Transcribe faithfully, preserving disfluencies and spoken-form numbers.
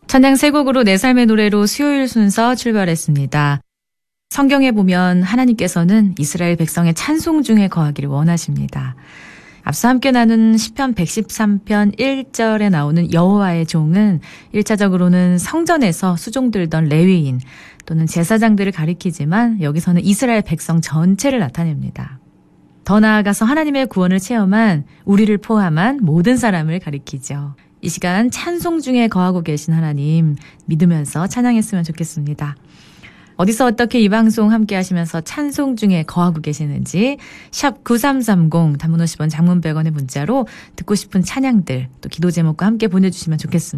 찬양 세 곡으로 내 삶의 노래로 수요일 순서 출발했습니다. 성경에 보면 하나님께서는 이스라엘 백성의 찬송 중에 거하기를 원하십니다. 앞서 함께 나눈 시편 백십삼 편 일 절에 나오는 여호와의 종은 일차적으로는 성전에서 수종들던 레위인 또는 제사장들을 가리키지만 여기서는 이스라엘 백성 전체를 나타냅니다. 더 나아가서 하나님의 구원을 체험한 우리를 포함한 모든 사람을 가리키죠. 이 시간 찬송 중에 거하고 계신 하나님 믿으면서 찬양했으면 좋겠습니다. 어디서 어떻게 이 방송 함께 하시면서 찬송 중에 거하고 계시는지 샵 구삼삼공 단문 오십 원 장문 백 원의 문자로 듣고 싶은 찬양들 또 기도 제목과 함께 보내주시면 좋겠습니다.